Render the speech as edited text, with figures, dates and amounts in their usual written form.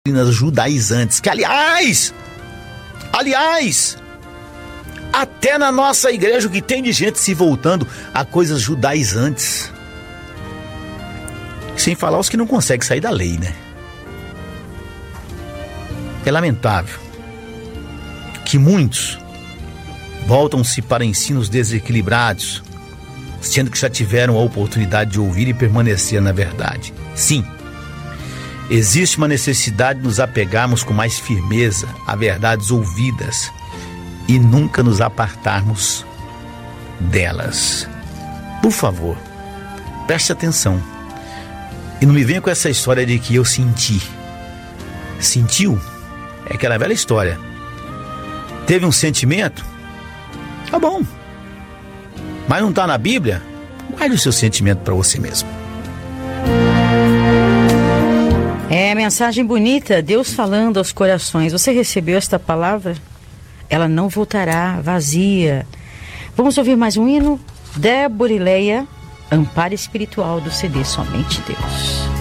judaizantes, que aliás, até na nossa igreja o que tem de gente se voltando a coisas judaizantes. Sem falar os que não conseguem sair da lei, né? É lamentável que muitos voltam-se para ensinos desequilibrados, sendo que já tiveram a oportunidade de ouvir e permanecer na verdade. Sim, existe uma necessidade de nos apegarmos com mais firmeza a verdades ouvidas e nunca nos apartarmos delas. Por favor, preste atenção e não me venha com essa história de que eu senti. Sentiu? É aquela velha história. Teve um sentimento? Tá bom. Mas não está na Bíblia? Guarde o seu sentimento para você mesmo. É, mensagem bonita, Deus falando aos corações. Você recebeu esta palavra? Ela não voltará vazia. Vamos ouvir mais um hino? Débora e Leia, Amparo Espiritual do CD Somente Deus.